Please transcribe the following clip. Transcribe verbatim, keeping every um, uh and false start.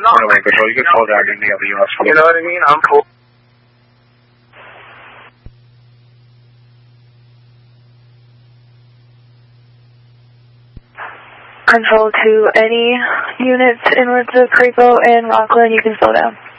Runaway Control, you can slow down in the other units. You know what I mean? I'm cool. Control to any units inwards of Creepo and Rockland, you can slow down.